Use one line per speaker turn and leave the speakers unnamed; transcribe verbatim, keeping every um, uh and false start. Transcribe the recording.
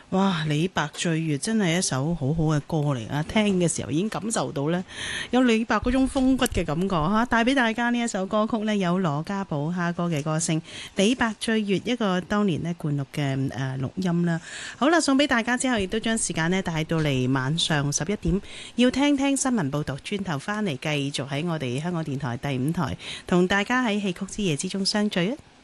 哇！李白醉月真係一首好好嘅歌嚟啊！聽嘅時候已經感受到呢，有李白嗰種風骨嘅感覺嚇，帶俾大家呢一首歌曲呢，有羅家寶蝦哥嘅歌聲《李白醉月》，一個當年呢灌錄嘅誒錄音啦。好啦，送俾大家之後，亦都將時間呢帶到嚟晚上十一點，要聽聽新聞報導，轉頭翻嚟繼續喺我哋香港電台第五台同大家喺戲曲之夜之中相聚啊！